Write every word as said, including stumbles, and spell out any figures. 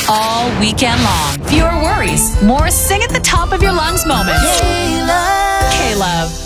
all weekend long. Fewer worries, more sing at the top of your lungs moments. K-Love. K-Love.